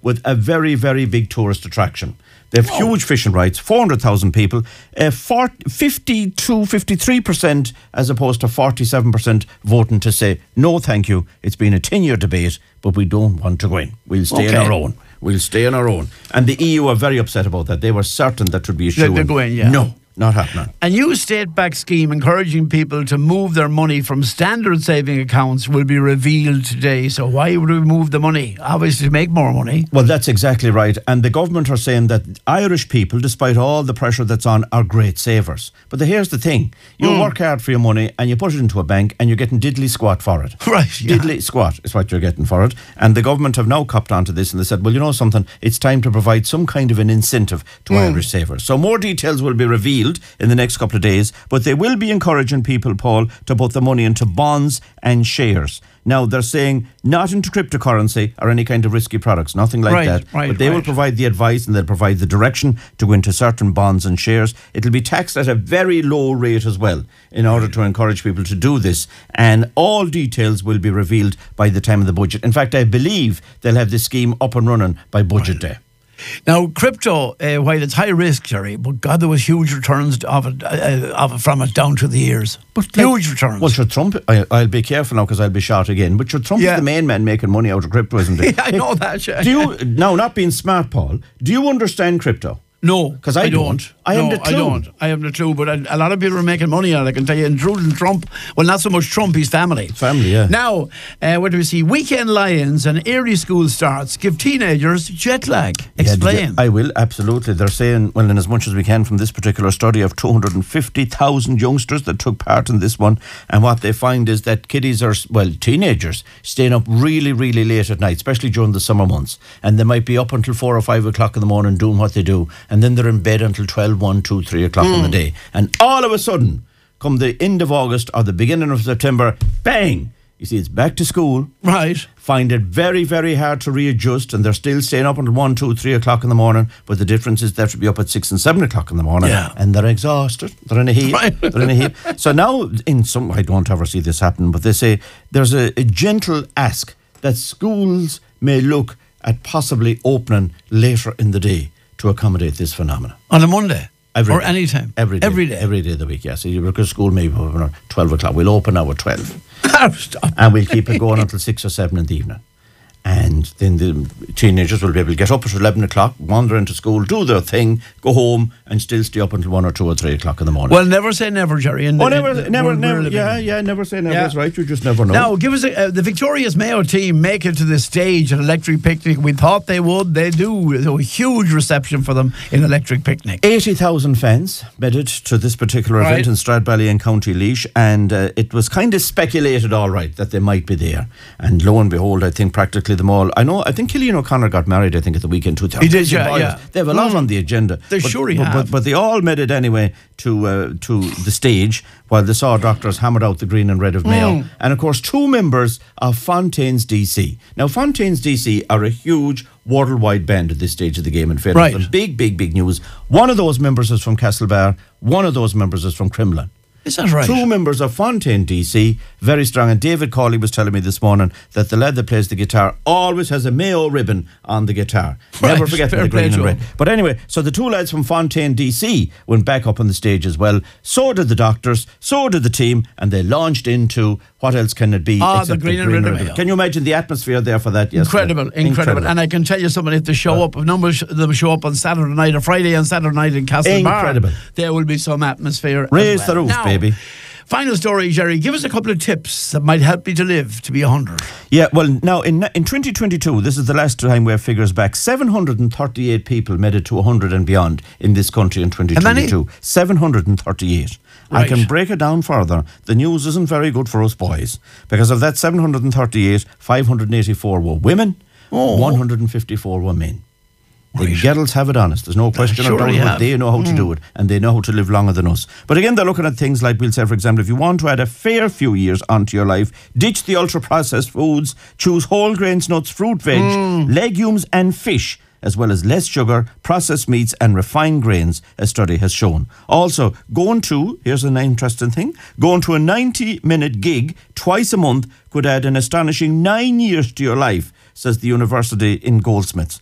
with a very, very big tourist attraction. They have huge fishing rights, 400,000 people, 53% as opposed to 47% voting to say, no, thank you. It's been a 10-year debate, but we don't want to go in. We'll stay on our own. We'll stay on our own. And the EU are very upset about that. They were certain that would be a shoe-in. They're going, yeah. No. Not happening. A new state-backed scheme encouraging people to move their money from standard saving accounts will be revealed today. So why would we move the money? Obviously to make more money. Well, that's exactly right. And the government are saying that Irish people, despite all the pressure that's on, are great savers. But here's the thing. You work hard for your money and you put it into a bank and you're getting diddly squat for it. Right. Yeah. Diddly squat is what you're getting for it. And the government have now copped onto this and they said, well, you know something, it's time to provide some kind of an incentive to Irish savers. So more details will be revealed in the next couple of days, but they will be encouraging people, Paul, to put the money into bonds and shares. Now, they're saying not into cryptocurrency or any kind of risky products, nothing like that. But they will provide the advice and they'll provide the direction to go into certain bonds and shares. It'll be taxed at a very low rate as well in order to encourage people to do this. And all details will be revealed by the time of the budget. In fact, I believe they'll have this scheme up and running by budget day. Now, crypto, while it's high risk, Jerry, but God, there was huge returns of it from it down to the years. But huge returns. Well, sure, Trump, I'll be careful now because I'll be shot again, but sure, Trump is the main man making money out of crypto, isn't he? I know that. Do you, now, not being smart, Paul, do you understand crypto? No, because I don't. I haven't a clue. I don't. I haven't a clue, but a lot of people are making money on it, I can tell you, including Trump. Well, not so much Trump, his family. Family, yeah. Now, what do we see? Weekend lions and early school starts give teenagers jet lag. Explain. I will, absolutely. They're saying, well, in as much as we can from this particular study of 250,000 youngsters that took part in this one, and what they find is that kiddies are, well, teenagers, staying up really, really late at night, especially during the summer months, and they might be up until 4 or 5 o'clock in the morning doing what they do, and then they're in bed until 12, 1, 2, 3 o'clock in the day. And all of a sudden, come the end of August or the beginning of September, bang! You see, it's back to school. Right. Find it very, very hard to readjust, and they're still staying up until 1, 2, 3 o'clock in the morning. But the difference is they have to be up at 6 and 7 o'clock in the morning, and they're exhausted. They're in a heap. Right. They're in a heap. So now, in some, I don't ever see this happen, but they say there's a gentle ask that schools may look at possibly opening later in the day to accommodate this phenomenon. On a Monday? Every day. Any time? Every day. Every day? Every day of the week, yes. So you work at school maybe around 12 o'clock. We'll open now at 12. Stop. And we'll keep it going until 6 or 7 in the evening. And then the teenagers will be able to get up at 11 o'clock, wander into school, do their thing, go home, and still stay up until 1 or 2 or 3 o'clock in the morning. Well, never say never, Jerry. Never. Yeah, never say never. That's right. You just never know. Now, give us the Victorious Mayo team make it to the stage at Electric Picnic. We thought they would. They do. There's a huge reception for them in Electric Picnic. 80,000 fans bedded to this particular event in Stradbally and County Laois, and it was kind of speculated, all right, that they might be there. And lo and behold, I think practically them all. I think Cillian O'Connor got married, I think, at the weekend too. He did, yeah. They have a lot on the agenda. They surely have. But they all made it anyway to the stage while they saw doctors hammered out the green and red of Mayo. And of course, 2 members of Fontaines DC. Now, Fontaines DC are a huge worldwide band at this stage of the game in fairness. Right. Big news. One of those members is from Castlebar. One of those members is from Crumlin. Is that right? 2 members of Fontaine DC, very strong. And David Cawley was telling me this morning that the lad that plays the guitar always has a Mayo ribbon on the guitar. Never forget the green and red. But anyway, so the 2 lads from Fontaine DC went back up on the stage as well. So did the doctors, so did the team, and they launched into what else can it be? The green and red ribbon. Can you imagine the atmosphere there for that? Yes, Incredible. And I can tell you something, if they show up, if numbers of them show up on Saturday night or Friday and Saturday night in Castlebar, there will be some atmosphere. Raise the roof, baby. Final story, Jerry. Give us a couple of tips that might help you to live to be 100. Yeah, well, now in 2022, this is the last time we have figures back, 738 people made it to 100 and beyond in this country in 2022. How many? 738. Right. I can break it down further. The news isn't very good for us boys. Because of that 738, 584 were women, 154 were men. The girls have it honest. There's no question about it. They know how to do it, and they know how to live longer than us. But again, they're looking at things like, we'll say, for example, if you want to add a fair few years onto your life, ditch the ultra-processed foods, choose whole grains, nuts, fruit, veg, legumes and fish, as well as less sugar, processed meats and refined grains, a study has shown. Also, here's an interesting thing, going to a 90-minute gig twice a month could add an astonishing 9 years to your life, says the university in Goldsmiths.